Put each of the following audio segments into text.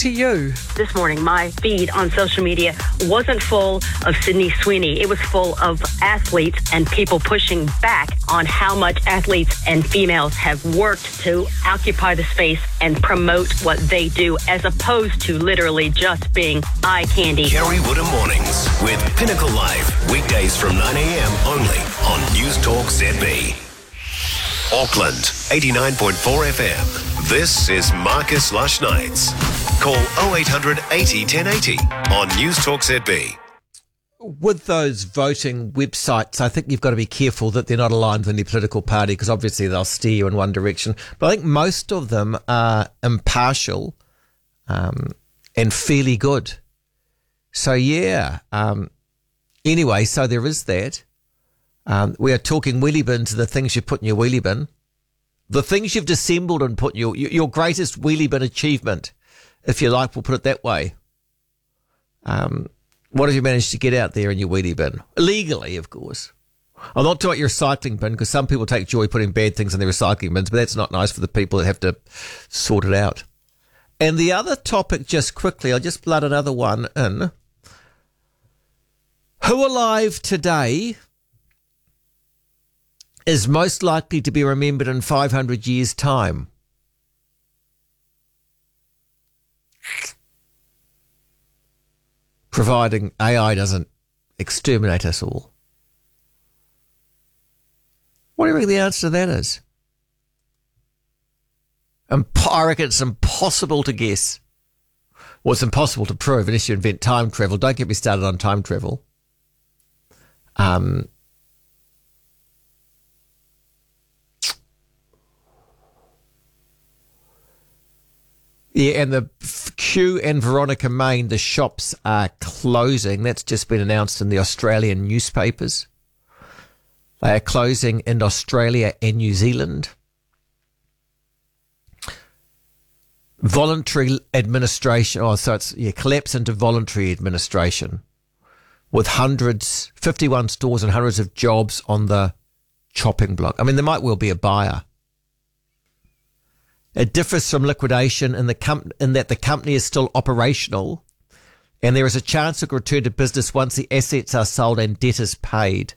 to you. This morning, my feed on social media wasn't full of Sydney Sweeney. It was full of athletes and people pushing back on how much athletes and females have worked to occupy the space and promote what they do, as opposed to literally just being eye candy. Kerry Woodham Mornings with Pinnacle Live. Weekdays from 9 a.m. only on News Talk ZB. Auckland, 89.4 FM. This is Marcus Lush Nights. Call 0800 80 1080 on News Talk ZB. With those voting websites, I think you've got to be careful that they're not aligned with any political party, because obviously they'll steer you in one direction. But I think most of them are impartial and fairly good. So, yeah. Anyway, so there is that. We are talking wheelie bins, the things you put in your wheelie bin. The things you've dissembled and put in your greatest wheelie bin achievement, if you like, we'll put it that way. What have you managed to get out there in your wheelie bin? Illegally, of course. I'm not talking about your recycling bin, because some people take joy putting bad things in their recycling bins, but that's not nice for the people that have to sort it out. And the other topic, just quickly, I'll just blood another one in. Who alive today is most likely to be remembered in 500 years' time? Providing AI doesn't exterminate us all. What do you reckon the answer to that is? I reckon it's impossible to guess. Well, it's impossible to prove unless you invent time travel. Don't get me started on time travel. Yeah, and the Q and Veronica Main, the shops are closing. That's just been announced in the Australian newspapers. They are closing in Australia and New Zealand. Voluntary administration, collapse into voluntary administration with 51 stores and hundreds of jobs on the chopping block. I mean, there might well be a buyer. It differs from liquidation in that the company is still operational and there is a chance it will return to business once the assets are sold and debt is paid.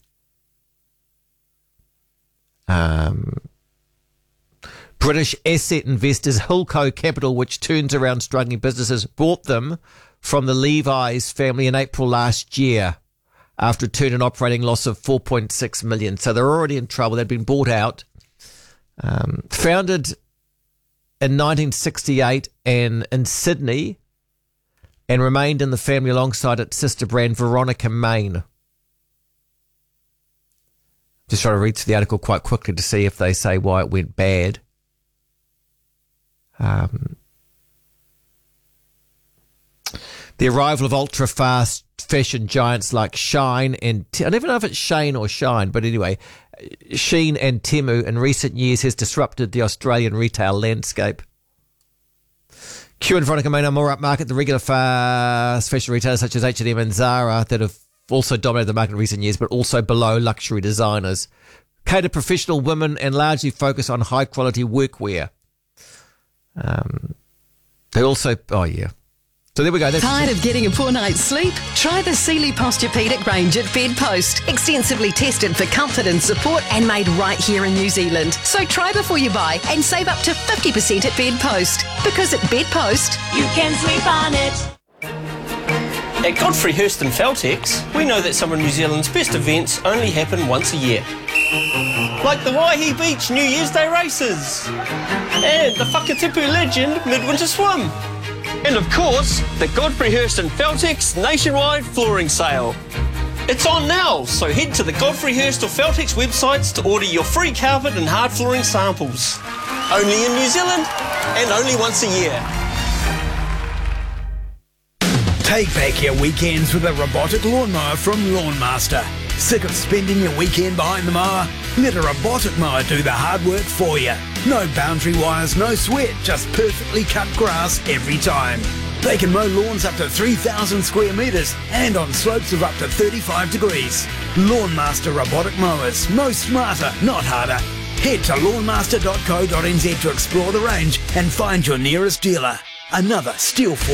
British asset investors Hilco Capital, which turns around struggling businesses, bought them from the Levi's family in April last year after it turned an operating loss of $4.6 million. So they're already in trouble. They'd been bought out. Founded in 1968 and in Sydney, and remained in the family alongside its sister brand Veronica Main. Just trying to read through the article quite quickly to see if they say why it went bad. The arrival of ultra-fast fashion giants like Shine and I never know if it's Shane or Shine, but anyway, Shein and Temu in recent years has disrupted the Australian retail landscape. Q and Veronica Main are more upmarket than regular fast fashion retailers such as H&M and Zara that have also dominated the market in recent years, but also below luxury designers. Cater professional women and largely focus on high-quality workwear. They also... Oh, yeah. So there we go. Tired of getting a poor night's sleep? Try the Sealy Posturepedic range at Bedpost. Extensively tested for comfort and support and made right here in New Zealand. So try before you buy and save up to 50% at Bedpost. Because at Bedpost, you can sleep on it. At Godfrey Hirst and Feltex, we know that some of New Zealand's best events only happen once a year. Like the Waihi Beach New Year's Day races. And the Whakatipu Legend Midwinter Swim. And of course, the Godfrey Hirst and Feltex nationwide flooring sale. It's on now, so head to the Godfrey Hirst or Feltex websites to order your free carpet and hard flooring samples. Only in New Zealand and only once a year. Take back your weekends with a robotic lawnmower from Lawnmaster. Sick of spending your weekend behind the mower? Let a robotic mower do the hard work for you. No boundary wires, no sweat, just perfectly cut grass every time. They can mow lawns up to 3,000 square metres and on slopes of up to 35 degrees. Lawnmaster robotic mowers. No smarter, not harder. Head to lawnmaster.co.nz to explore the range and find your nearest dealer. Another Steel Force